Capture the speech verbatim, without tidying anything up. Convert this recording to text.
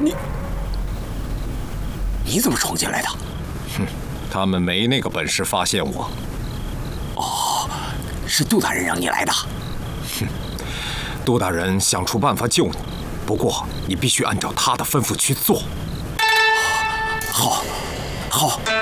你你怎么闯进来的？ 哼，他们没那个本事发现我。 哦，是杜大人让你来的。 哼，杜大人想出办法救你，不过你必须按照他的吩咐去做。 好，好。